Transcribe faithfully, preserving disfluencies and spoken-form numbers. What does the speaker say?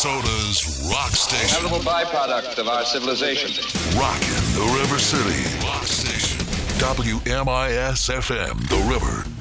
Minnesota's rock station. Inevitable byproduct of our civilization. Rockin' the River City. Rock station. W M I S F M, The River.